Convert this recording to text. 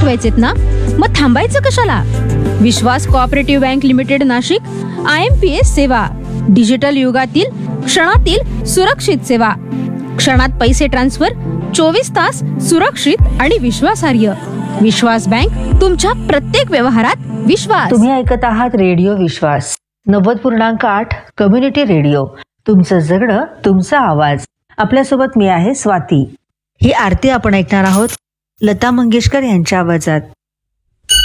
वाचवायचेत ना, मग थांबायचं कशाला? विश्वास cooperative bank limited Nashik, IMPS सेवा, डिजिटल युगातील क्षणातील सुरक्षित सेवा. क्षणात पैसे ट्रान्सफर, 24 तास सुरक्षित आणि विश्वासार्ह. विश्वास बँक, तुमच्या प्रत्येक व्यवहारात विश्वास. तुम्ही ऐकत आहात रेडिओ विश्वास 90.8 कम्युनिटी रेडिओ. तुमचं जगणं, तुमचा आवाज. आपल्यासोबत मी आहे स्वाती. ही आरती आपण ऐकणार आहोत लता मंगेशकर यांच्या आवाजात.